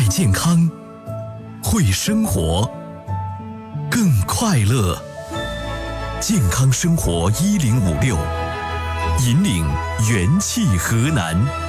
健康，会生活，更快乐。健康生活1056，引领元气河南。